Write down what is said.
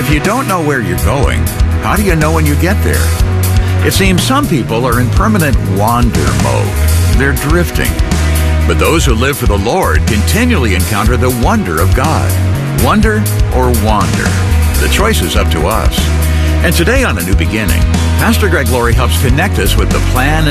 If you don't know where you're going, how do you know when you get there? It seems some people are in permanent wander mode. They're drifting. But those who live for the Lord continually encounter the wonder of God. Wonder or wander? The choice is up to us. And today on A New Beginning, Pastor Greg Laurie helps connect us with the plan